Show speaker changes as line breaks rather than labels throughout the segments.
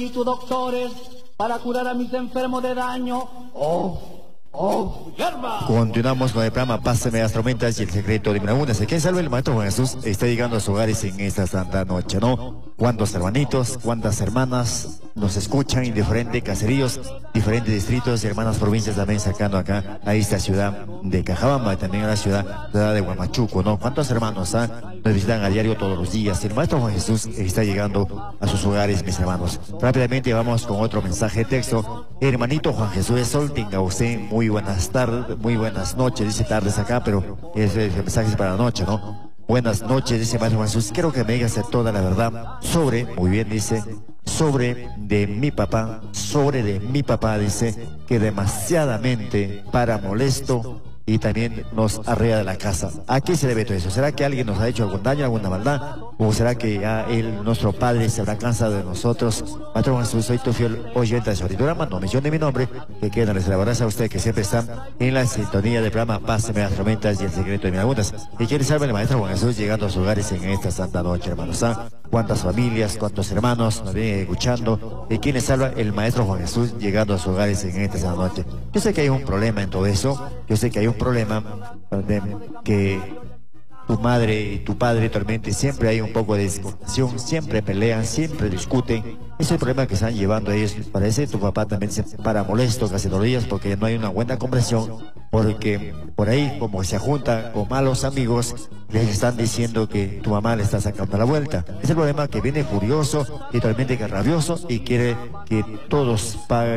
doctores para curar a mis enfermos de daño. Hierba.
Continuamos con el programa Pásame las tormentas y el secreto de Minaúnas. ¿Quién salve? El Maestro Juan Jesús está llegando a sus hogares en esta santa noche, ¿no? ¿Cuántos hermanitos, cuántas hermanas nos escuchan en diferentes caseríos, diferentes distritos y hermanas provincias también sacando acá a esta ciudad de Cajabamba y también a la ciudad de Huamachuco, ¿no? ¿Cuántos hermanos nos visitan a diario todos los días? El Maestro Juan Jesús está llegando a sus hogares, mis hermanos. Rápidamente vamos con otro mensaje de texto. Hermanito Juan Jesús de Sol, tenga usted muy buenas tardes, muy buenas noches, dice tardes acá, pero el mensaje es para la noche, ¿no? Buenas noches, dice Maestro Jesús, quiero que me digas toda la verdad sobre, muy bien, dice, de mi papá, dice, que demasiadamente para molesto y también nos arrea de la casa. ¿A qué se debe todo eso? ¿Será que alguien nos ha hecho algún daño, alguna maldad? ¿O será que ya nuestro Padre, se habrá cansado de nosotros? Maestro Jesús, soy tu fiel oyente de su programa, no mencione mi nombre, que quieran reservarse a usted que siempre está en la sintonía del programa Pásame las tormentas y el secreto de Minaúnas. Y quiere saber el Maestro Juan Jesús llegando a sus hogares en esta santa noche, hermanos. ¿Cuántas familias, cuántos hermanos nos vienen escuchando? ¿Y quién les habla? El Maestro Juan Jesús llegando a sus hogares en esta santa noche. Yo sé que hay un problema en todo eso, yo sé que hay un problema de que tu madre y tu padre actualmente siempre hay un poco de discusión, siempre pelean, siempre discuten. Ese es el problema que están llevando ellos. Parece tu papá también se para molesto casi todos los días porque no hay una buena comprensión, porque por ahí como se junta con malos amigos, les están diciendo que tu mamá le está sacando la vuelta. Es el problema que viene furioso y totalmente rabioso y quiere que todos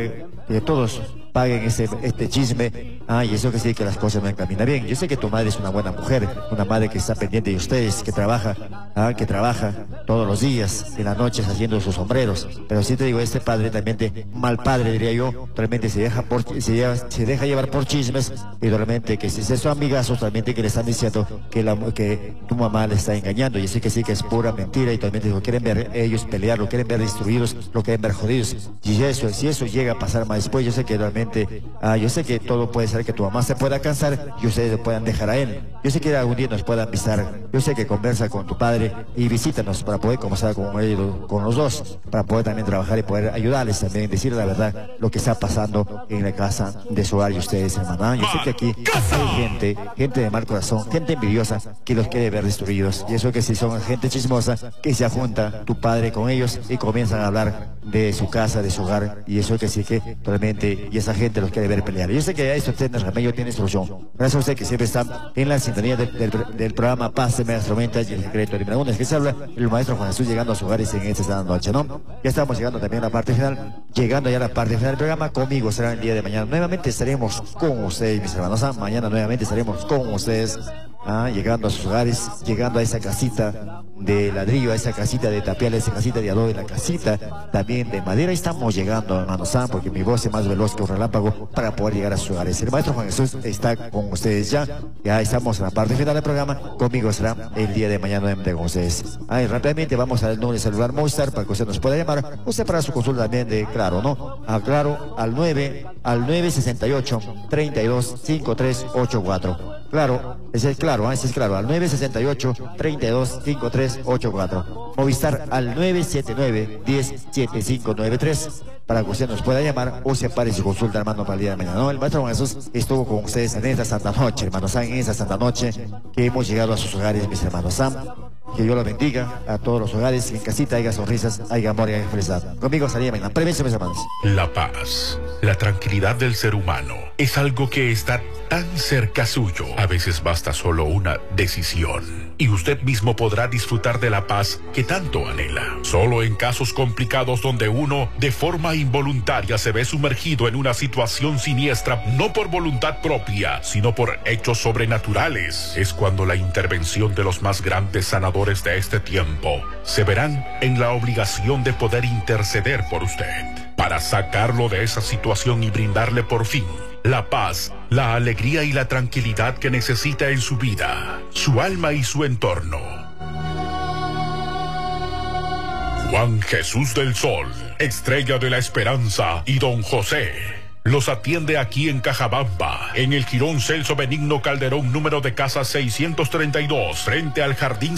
paguen este chisme. Y eso que sí que las cosas no caminan bien. Yo sé que tu madre es una buena mujer, una madre que está pendiente de ustedes, que trabaja todos los días, en las noches haciendo sus sombreros. Pero sí te digo, este padre realmente, mal padre diría yo, realmente se deja llevar por chismes y realmente que si es su amigazo, realmente que le están diciendo que tu mamá le está engañando. Y sé que sí que es pura mentira y realmente lo quieren ver ellos pelear, lo quieren ver destruidos, lo quieren ver jodidos. Si eso llega a pasar más después, yo sé que realmente, yo sé que todo puede ser que tu mamá se pueda cansar y ustedes lo puedan dejar a él. Yo sé que algún día nos puedan visitar. Yo sé que conversa con tu padre y visítanos para poder conversar con los dos, para poder también trabajar y poder ayudarles también, decirles la verdad, lo que está pasando en la casa de su hogar y ustedes, hermana. Yo sé que aquí hay gente de mal corazón, gente envidiosa que los quiere ver destruidos. Y eso que si son gente chismosa, que se junta tu padre con ellos y comienzan a hablar de su casa, de su hogar. Y eso que sí que realmente, y esa gente los quiere ver pelear. Yo sé que esto tiene remedio, tiene solución. Gracias a usted que siempre está en la sintonía del programa Pásame las tormentas y el secreto de Minaúnas. Que se habla el Maestro Juan Jesús llegando a sus hogares en esta noche, ¿no? Ya estamos llegando también a la parte final. Llegando ya a la parte final del programa, conmigo será el día de mañana. Nuevamente estaremos con ustedes, mis hermanos. Mañana nuevamente estaremos con ustedes. Llegando a sus hogares, llegando a esa casita de ladrillo, a esa casita de tapial, a esa casita de adobe, la casita también de madera. Estamos llegando, hermanos, porque mi voz es más veloz que un relámpago para poder llegar a sus hogares. El Maestro Juan Jesús está con ustedes ya. Ya estamos en la parte final del programa. Conmigo será el día de mañana nuevamente con ustedes. Rápidamente vamos al número de celular Movistar para que usted nos pueda llamar. Usted para su consulta también de Claro, ¿no? Claro, al 968 32 5384. Claro, ese es claro, al 968 32 5384. Movistar al 979 10 7593 para que usted nos pueda llamar o se pare su consulta, hermano, para el día de mañana. No, el Maestro Juan Jesús estuvo con ustedes en esta santa noche, hermanos, en esta santa noche que hemos llegado a sus hogares, mis hermanos. Que Dios los bendiga a todos los hogares, que en casita haya sonrisas, haya amor y haya felicidad. Conmigo salía mañana. Prevención, mis hermanos.
La paz, la tranquilidad del ser humano es algo que está tan cerca suyo. A veces basta solo una decisión y usted mismo podrá disfrutar de la paz que tanto anhela. Solo en casos complicados donde uno, de forma involuntaria, se ve sumergido en una situación siniestra, no por voluntad propia, sino por hechos sobrenaturales, es cuando la intervención de los más grandes sanadores de este tiempo se verán en la obligación de poder interceder por usted, para sacarlo de esa situación y brindarle por fin la paz, la alegría y la tranquilidad que necesita en su vida, su alma y su entorno. Juan Jesús del Sol, Estrella de la Esperanza y Don José los atiende aquí en Cajabamba, en el Jirón Celso Benigno Calderón, número de casa 632, frente al Jardín